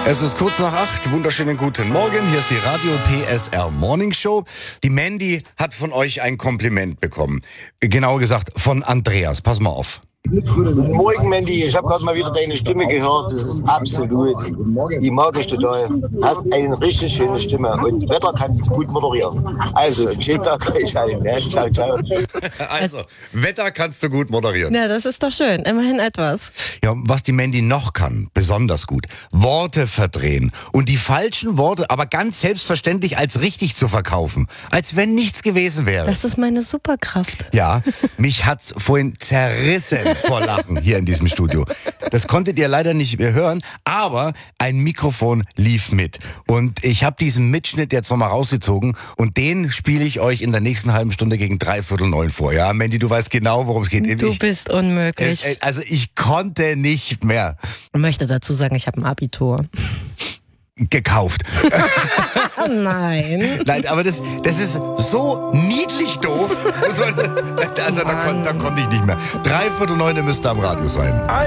Es ist kurz nach 8. Wunderschönen guten Morgen. Hier ist die Radio PSR Morning Show. Die Mandy hat von euch ein Kompliment bekommen. Genauer gesagt von Andreas. Pass mal auf. Guten Morgen, Mandy. Ich habe gerade mal wieder deine Stimme gehört. Das ist absolut. Die mag ich total. Hast eine richtig schöne Stimme und Wetter kannst du gut moderieren. Also, einen schönen Tag euch allen. Ja, ciao, ciao. Also, Wetter kannst du gut moderieren. Ja, das ist doch schön. Immerhin etwas. Ja, was die Mandy noch kann, besonders gut, Worte verdrehen und die falschen Worte aber ganz selbstverständlich als richtig zu verkaufen, als wenn nichts gewesen wäre. Das ist meine Superkraft. Ja, mich hat's vorhin zerrissen vor Lachen hier in diesem Studio. Das konntet ihr leider nicht mehr hören, aber ein Mikrofon lief mit. Und ich habe diesen Mitschnitt jetzt nochmal rausgezogen und den spiele ich euch in der nächsten halben Stunde gegen 8:45 vor. Ja, Mandy, du weißt genau, worum es geht. Du bist unmöglich. Also ich konnte nicht mehr. Ich möchte dazu sagen, ich habe ein Abitur. Gekauft. Nein. Nein, aber das ist so niedlich doof. Also da konnte ich nicht mehr. 8:45 müsste am Radio sein.